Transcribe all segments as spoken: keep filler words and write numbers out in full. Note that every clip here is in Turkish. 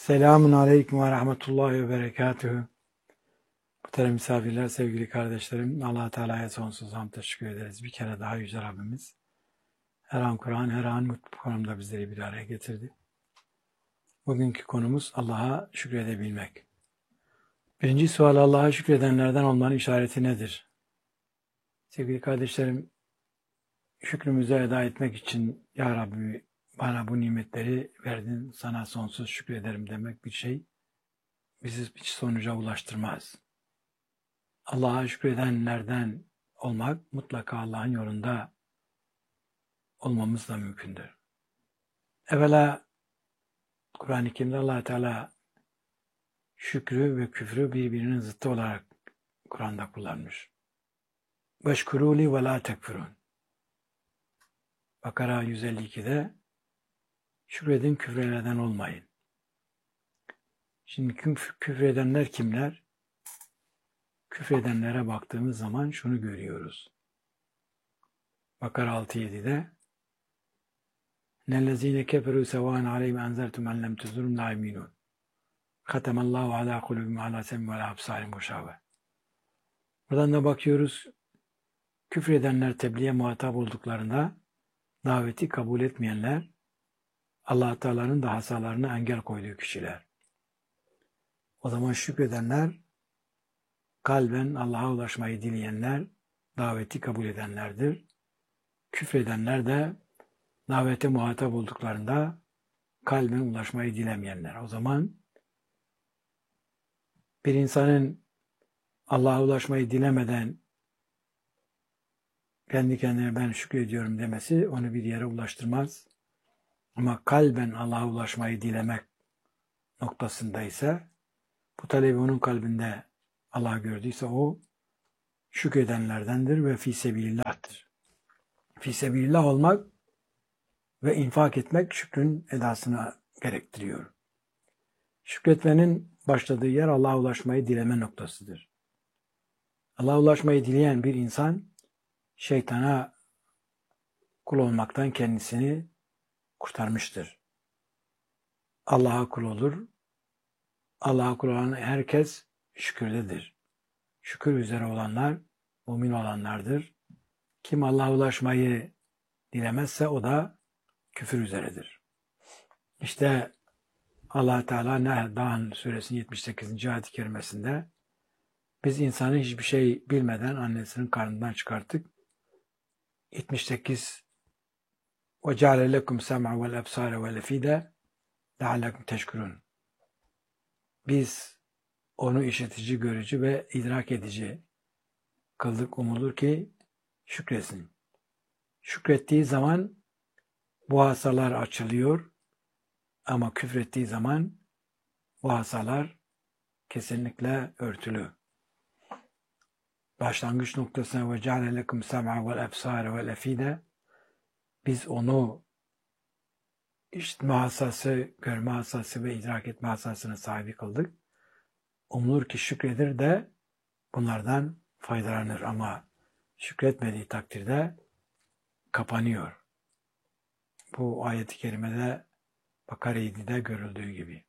Selamun Aleyküm ve Rahmetullahi ve Berekatühü. Muhterem misafirler, sevgili kardeşlerim, Allah Teala'ya sonsuz hamd teşekkür ederiz. Bir kere daha Yüce Rabbimiz her an Kur'an, her an mutlu konumda bizleri bir araya getirdi. Bugünkü konumuz Allah'a şükredebilmek. Birinci sual, Allah'a şükredenlerden olmanın işareti nedir? Sevgili kardeşlerim, şükrümüzü eda etmek için Ya Rabbi bana bu nimetleri verdin, sana sonsuz şükrederim demek bir şey bizi hiç sonuca ulaştırmaz. Allah'a şükredenlerden olmak mutlaka Allah'ın yolunda olmamız da mümkündür. Evvela Kur'an-ı Kerim'de Allah Teala şükrü ve küfrü birbirinin zıttı olarak Kur'an'da kullanmış. Veşkurûli ve lâ tekfurûn. Bakara yüz elli iki'de şükredin, küfreden olmayın. Şimdi küf küfredenler kimler? Küfredenlere baktığımız zaman şunu görüyoruz. Bakara altı yedi'de Nellezîne keferû sevâen aleyhim enzertum en lem tuzurhum lâ yu'minûn. Khatemallahu alâ kulûbihim ve alâ sem'ihim ve alâ absârihim gışâve. Buradan da bakıyoruz. Küfredenler tebliğe muhatap olduklarında daveti kabul etmeyenler Allah Teala'nın da hasalarına engel koyduğu kişiler. O zaman şükredenler kalben Allah'a ulaşmayı dileyenler, daveti kabul edenlerdir. Küfredenler de davete muhatap olduklarında kalben ulaşmayı dilemeyenler. O zaman bir insanın Allah'a ulaşmayı dilemeden kendi kendine ben şükrediyorum demesi onu bir yere ulaştırmaz. Ama kalben Allah'a ulaşmayı dilemek noktasında ise bu talebi onun kalbinde Allah gördüyse o şükredenlerdendir ve fî sebilillah'tır. Fî sebilillah olmak ve infak etmek şükrün edasını gerektiriyor. Şükretmenin başladığı yer Allah'a ulaşmayı dileme noktasıdır. Allah'a ulaşmayı dileyen bir insan şeytana kul olmaktan kendisini kurtarmıştır. Allah'a kul olur. Allah'a kul olan herkes şükürdedir. Şükür üzere olanlar mümin olanlardır. Kim Allah'a ulaşmayı dilemezse o da küfür üzeredir. İşte Allah Teala Nahl suresinin yetmiş sekizinci ayet-i kerimesinde biz insanı hiçbir şey bilmeden annesinin karnından çıkarttık. yetmiş sekiz وَجَعَلَ لَكُمْ سَمْعَ وَالْأَبْصَارَ وَالْأَفِيدَ لَعَلَّكُمْ تَشْكُرُونَ. Biz onu işitici, görücü ve idrak edici kıldık, umulur ki şükretsin. Şükrettiği zaman bu hasalar açılıyor ama küfrettiği zaman bu hasalar kesinlikle örtülü. Başlangıç noktasına وَجَعَلَ لَكُمْ سَمْعَ وَالْأَبْصَارَ وَالْأَفِيدَ biz onu işitme hassası, görme hassası ve idrak etme hassasına sahibi kıldık. Umulur ki şükredir de bunlardan faydalanır ama şükretmediği takdirde kapanıyor. Bu ayet-i kerimede Bakara yedi'de görüldüğü gibi.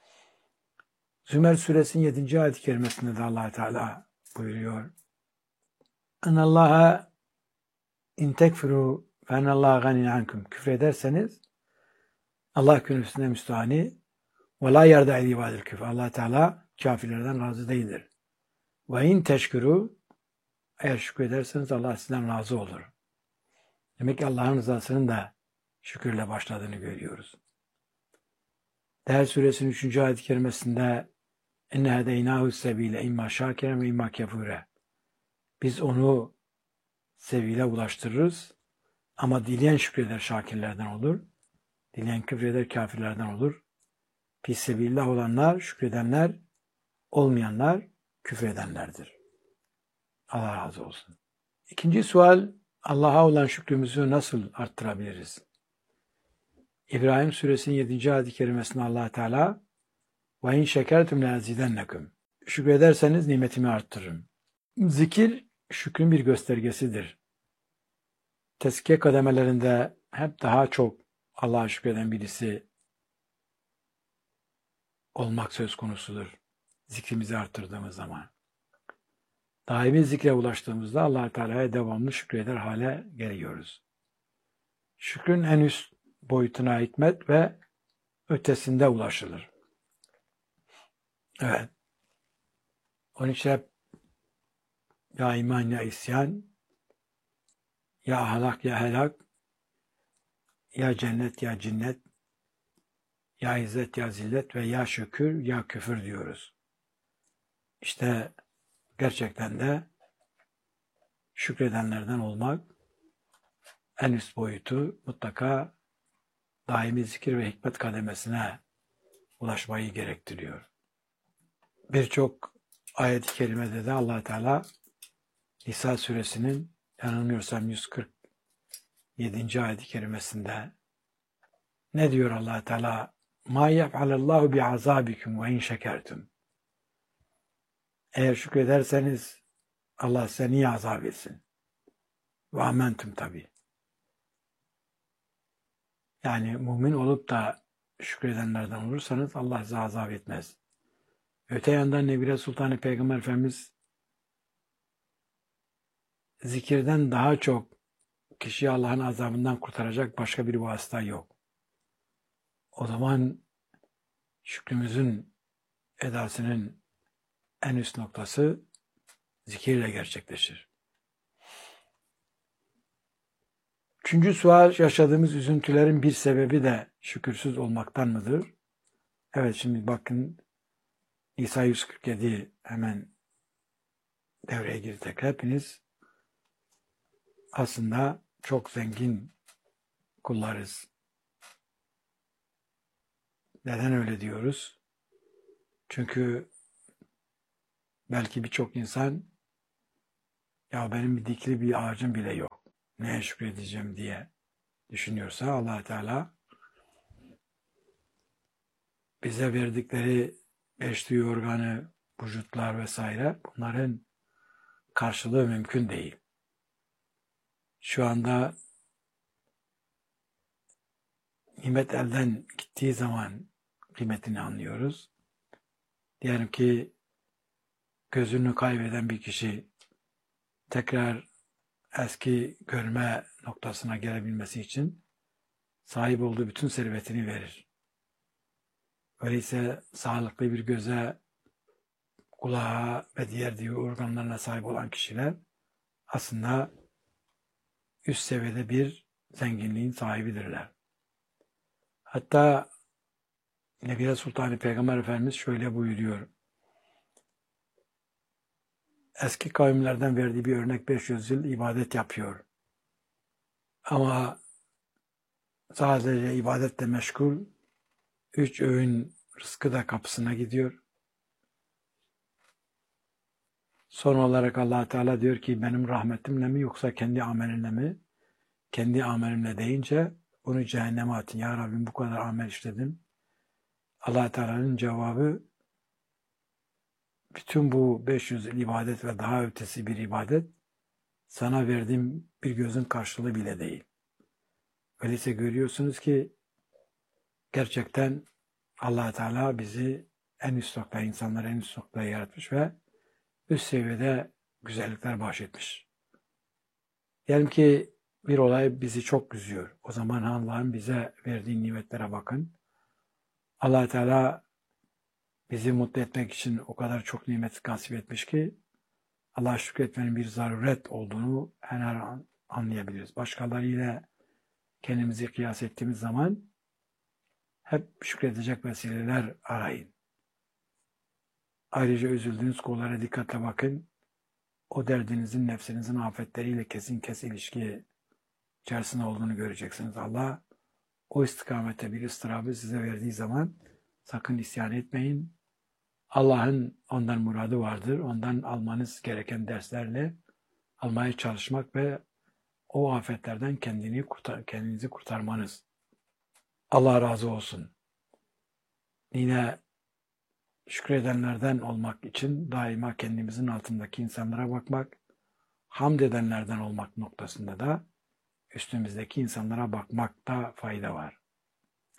Zümer suresinin yedinci ayet-i kerimesinde de Allah Teala buyuruyor. Enallaha in tekfuru fe enallaha ganin ankum. Küfrederseniz Allah kürsüsünde müstahani ve la yarda ibadil küfür. Allah Teala kafirlerden razı değildir. Ve in teşkuru eğer şükrederseniz Allah sizden razı olur. Demek ki Allah'ın rızasının da şükürle başladığını görüyoruz. Değer suresinin üçüncü ayet-i kerimesinde enne hedeynahu sebile imma şakiren ve imma kefure. Biz onu sevgiyle ulaştırırız ama dileyen şükreder şakirlerden olur. Dileyen küfreder kafirlerden olur. Fissebillah olanlar, şükredenler, olmayanlar küfredenlerdir. Allah razı olsun. İkinci sual, Allah'a olan şükrümüzü nasıl arttırabiliriz? İbrahim suresinin yedinci ayet-i kerimesinde Allah Teala ve in şekertum leazidennekum. Şükrederseniz nimetimi arttırırım. Zikir şükrün bir göstergesidir. Tezkiye kademelerinde hep daha çok Allah'a şükreden birisi olmak söz konusudur. Zikrimizi arttırdığımız zaman. Daimi zikre ulaştığımızda Allah Teala'ya devamlı şükreder hale geliyoruz. Şükrün en üst boyutuna hikmet ve ötesinde ulaşılır. Evet. Onun için hep ya iman ya isyan, ya ahlak ya helak, ya cennet ya cinnet, ya izzet ya zillet ve ya şükür ya küfür diyoruz. İşte gerçekten de şükredenlerden olmak en üst boyutu mutlaka daimi zikir ve hikmet kademesine ulaşmayı gerektiriyor. Birçok ayet-i kerimede de Allah Teala Nisa suresinin yanılmıyorsam yüz kırk yedinci ayet-i kerimesinde ne diyor Allah Teala? Ma yef'alallahu bi'azabikum ve in şekertum. Eğer şükrederseniz Allah size niye azap etsin? Ve amentum tabi. Yani mümin olup da şükredenlerden olursanız Allah size azap etmez. Öte yandan Nebire Sultanı Peygamber Efendimiz zikirden daha çok kişiyi Allah'ın azabından kurtaracak başka bir vasıta yok. O zaman şükrümüzün edasının en üst noktası zikirle gerçekleşir. Üçüncü sual, yaşadığımız üzüntülerin bir sebebi de şükürsüz olmaktan mıdır? Evet, şimdi bakın İsa yüz kırk yedi hemen devreye girdi tekrar. Hepiniz aslında çok zengin kullarız. Neden öyle diyoruz? Çünkü belki birçok insan ya benim bir dikili bir ağacım bile yok, neye şükredeceğim diye düşünüyorsa Allah Teala bize verdikleri beş duyu organı, vücutlar vesaire bunların karşılığı mümkün değil. Şu anda nimet elden gittiği zaman kıymetini anlıyoruz. Diyelim ki gözünü kaybeden bir kişi tekrar eski görme noktasına gelebilmesi için sahip olduğu bütün servetini verir. Öyleyse sağlıklı bir göze, kulağa ve diğer diğer organlarına sahip olan kişiler aslında üst seviyede bir zenginliğin sahibidirler. Hatta Nebire Sultanı Peygamber Efendimiz şöyle buyuruyor. Eski kavimlerden verdiği bir örnek beş yüz yıl ibadet yapıyor. Ama sadece ibadetle meşgul, üç öğün rızkı da kapısına gidiyor. Son olarak Allah Teala diyor ki benim rahmetimle mi yoksa kendi amelinle mi? Kendi amelimle deyince onu cehenneme atın. Ya Rabbim bu kadar amel işledim. Allah Teala'nın cevabı bütün bu beş yüz yıl ibadet ve daha ötesi bir ibadet sana verdiğim bir gözün karşılığı bile değil. Öyleyse görüyorsunuz ki gerçekten Allah Teala bizi en üst noktaya, insanları en üst noktaya yaratmış ve üst seviyede güzellikler bahşetmiş. Diyelim ki bir olay bizi çok üzüyor. O zaman Allah'ın bize verdiği nimetlere bakın. Allah Teala bizi mutlu etmek için o kadar çok nimet nasip etmiş ki Allah'a şükretmenin bir zaruret olduğunu her an anlayabiliriz. Başkalarıyla kendimizi kıyas ettiğimiz zaman hep şükredecek vesileler arayın. Ayrıca üzüldüğünüz konulara dikkatle bakın. O derdinizin, nefsinizin afetleriyle kesin kes ilişki içerisinde olduğunu göreceksiniz. Allah o istikamete bir ıstırabı size verdiği zaman sakın isyan etmeyin. Allah'ın ondan muradı vardır. Ondan almanız gereken derslerle almaya çalışmak ve o afetlerden kendini kurtar, kendinizi kurtarmanız. Allah razı olsun. Yine şükredenlerden olmak için daima kendimizin altındaki insanlara bakmak, hamd edenlerden olmak noktasında da üstümüzdeki insanlara bakmakta fayda var.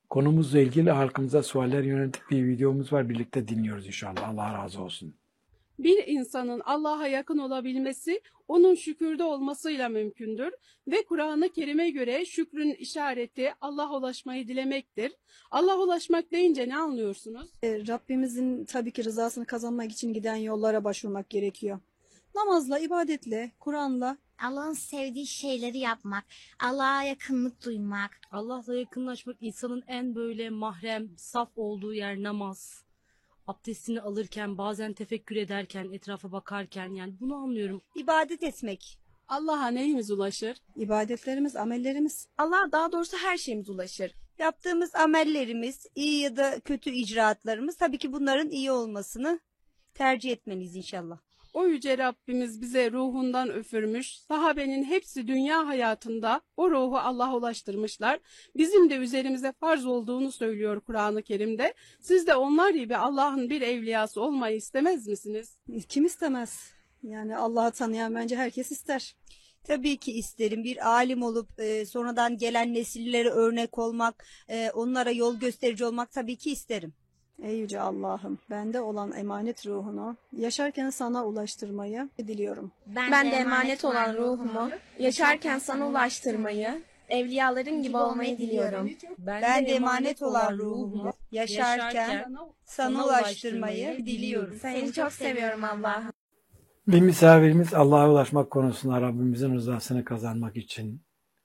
Konumuzla ilgili halkımıza sualler yönelik bir videomuz var. Birlikte dinliyoruz inşallah. Allah razı olsun. Bir insanın Allah'a yakın olabilmesi onun şükürde olmasıyla mümkündür ve Kur'an-ı Kerim'e göre şükrün işareti Allah'a ulaşmayı dilemektir. Allah'a ulaşmak deyince ne anlıyorsunuz? E, Rabbimizin tabii ki rızasını kazanmak için giden yollara başvurmak gerekiyor. Namazla, ibadetle, Kur'an'la. Allah'ın sevdiği şeyleri yapmak, Allah'a yakınlık duymak. Allah'la yakınlaşmak insanın en böyle mahrem, saf olduğu yer namaz. Abdestini alırken, bazen tefekkür ederken, etrafa bakarken, yani bunu anlıyorum. İbadet etmek. Allah'a neyimiz ulaşır? İbadetlerimiz, amellerimiz. Allah daha doğrusu her şeyimiz ulaşır. Yaptığımız amellerimiz, iyi ya da kötü icraatlarımız, tabii ki bunların iyi olmasını tercih etmeliyiz inşallah. O yüce Rabbimiz bize ruhundan üfürmüş, sahabenin hepsi dünya hayatında o ruhu Allah'a ulaştırmışlar. Bizim de üzerimize farz olduğunu söylüyor Kur'an-ı Kerim'de. Siz de onlar gibi Allah'ın bir evliyası olmayı istemez misiniz? Kim istemez? Yani Allah'ı tanıyan bence herkes ister. Tabii ki isterim bir alim olup e, sonradan gelen nesillere örnek olmak, e, onlara yol gösterici olmak tabii ki isterim. Ey yüce Allah'ım, bende olan emanet ruhunu yaşarken sana ulaştırmayı diliyorum. Ben, de emanet olan ruhumu yaşarken sana ulaştırmayı, evliyaların gibi olmayı diliyorum. Ben de emanet olan ruhumu yaşarken sana ulaştırmayı diliyorum. Seni çok seviyorum Allah'ım. Bir misafirimiz Allah'a ulaşmak konusunda Rabbimizin rızasını kazanmak için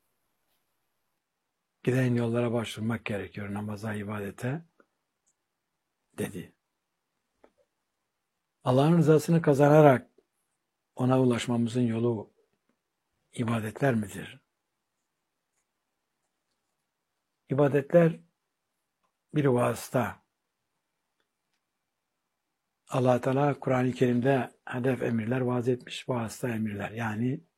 giden yollara başvurmak gerekiyor, namaza, ibadete dedi. Allah'ın rızasını kazanarak ona ulaşmamızın yolu ibadetler midir? İbadetler bir vasıta. Allah Teala Kur'an-ı Kerim'de hedef emirler vaaz etmiş, vasıta emirler. Yani